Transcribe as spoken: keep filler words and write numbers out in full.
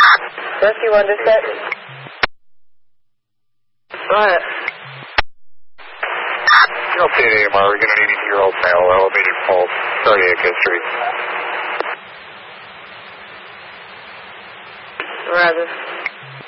Rescue one dispatch. Right. Okay, A M R, we're getting an eighty-two-year-old male, elevated pulse, cardiac history. Roger.